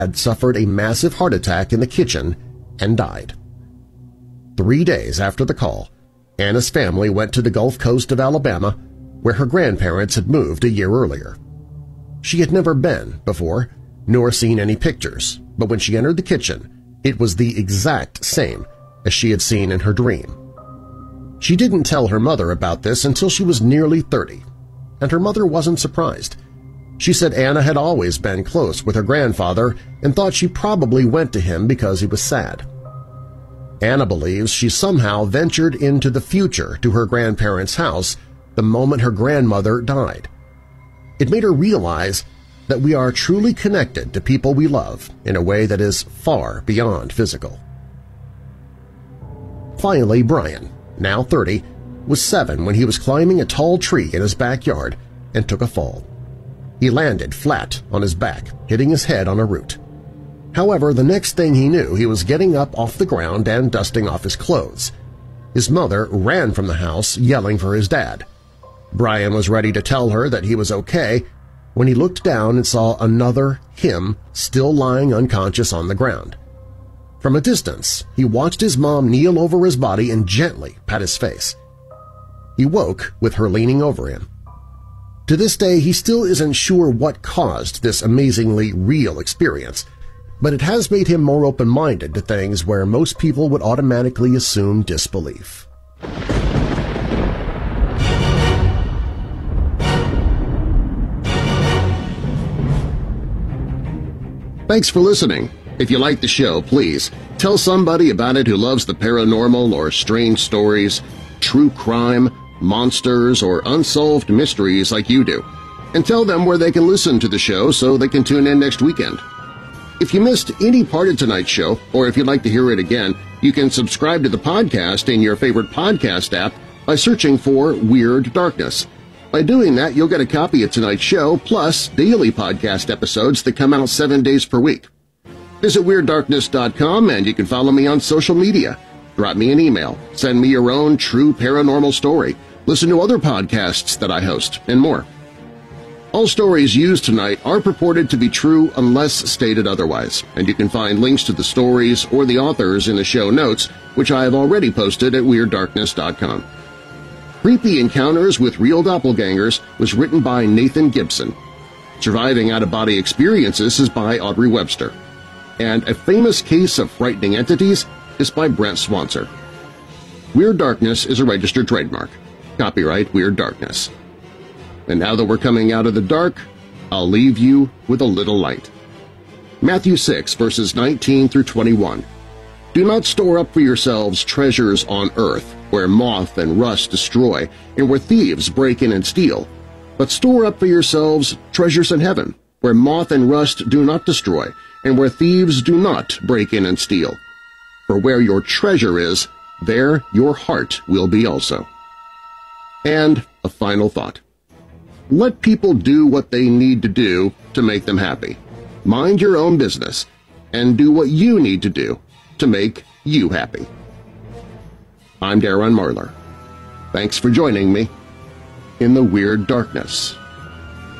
had suffered a massive heart attack in the kitchen and died. 3 days after the call, Anna's family went to the Gulf Coast of Alabama, where her grandparents had moved a year earlier. She had never been before, nor seen any pictures, but when she entered the kitchen, it was the exact same as she had seen in her dream. She didn't tell her mother about this until she was nearly 30, and her mother wasn't surprised. She said Anna had always been close with her grandfather and thought she probably went to him because he was sad. Anna believes she somehow ventured into the future to her grandparents' house the moment her grandmother died. It made her realize that we are truly connected to people we love in a way that is far beyond physical. Finally, Brian, now 30, was 7 when he was climbing a tall tree in his backyard and took a fall. He landed flat on his back, hitting his head on a root. However, the next thing he knew, he was getting up off the ground and dusting off his clothes. His mother ran from the house, yelling for his dad. Brian was ready to tell her that he was okay when he looked down and saw another him still lying unconscious on the ground. From a distance, he watched his mom kneel over his body and gently pat his face. He woke with her leaning over him. To this day, he still isn't sure what caused this amazingly real experience, but it has made him more open-minded to things where most people would automatically assume disbelief. Thanks for listening. If you like the show, please tell somebody about it who loves the paranormal or strange stories, true crime, monsters, or unsolved mysteries like you do, and tell them where they can listen to the show so they can tune in next weekend. If you missed any part of tonight's show, or if you'd like to hear it again, you can subscribe to the podcast in your favorite podcast app by searching for Weird Darkness. By doing that, you'll get a copy of tonight's show, plus daily podcast episodes that come out 7 days per week. Visit WeirdDarkness.com and you can follow me on social media. Drop me an email, send me your own true paranormal story, listen to other podcasts that I host, and more. All stories used tonight are purported to be true unless stated otherwise, and you can find links to the stories or the authors in the show notes, which I have already posted at WeirdDarkness.com. Creepy Encounters with Real Doppelgangers was written by Nathan Gibson. Surviving Out-of-Body Experiences is by Audrey Webster. And A Famous Case of Frightening Entities is by Brent Swanser. Weird Darkness is a registered trademark. Copyright Weird Darkness. And now that we're coming out of the dark, I'll leave you with a little light. Matthew 6, verses 19 through 21. Do not store up for yourselves treasures on earth, where moth and rust destroy, and where thieves break in and steal. But store up for yourselves treasures in heaven, where moth and rust do not destroy, and where thieves do not break in and steal. For where your treasure is, there your heart will be also. And a final thought. Let people do what they need to do to make them happy. Mind your own business, and do what you need to do to make you happy. I'm Darren Marlar. Thanks for joining me in the Weird Darkness.